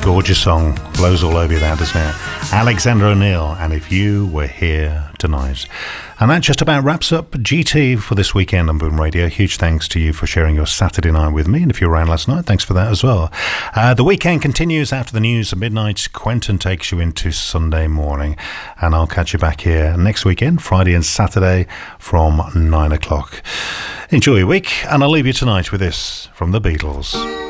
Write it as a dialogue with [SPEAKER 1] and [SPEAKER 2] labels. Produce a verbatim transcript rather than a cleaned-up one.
[SPEAKER 1] Gorgeous song. Blows all over you there, doesn't it? Alexander O'Neal, and If You Were Here Tonight. And that just about wraps up G T for this weekend on Boom Radio. Huge thanks to you for sharing your Saturday night with me. And if you were around last night, thanks for that as well. Uh, the weekend continues after the news at midnight. Quentin takes you into Sunday morning. And I'll catch you back here next weekend, Friday and Saturday from nine o'clock. Enjoy your week, and I'll leave you tonight with this from the Beatles.